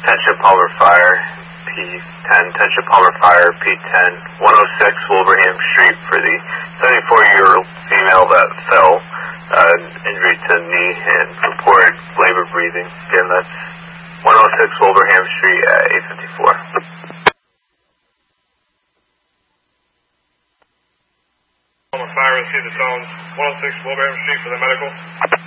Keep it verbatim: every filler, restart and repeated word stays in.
Attention Palmer Fire, P ten. Attention Palmer Fire, P ten. one oh six Wilbraham Street for the seventy-four-year-old female that fell, uh, injury to knee and reported labor breathing. Again, that's one oh six Wilbraham Street at eight fifty-four. Palmer Fire, receive the phone one oh six Wilbraham Street for the medical.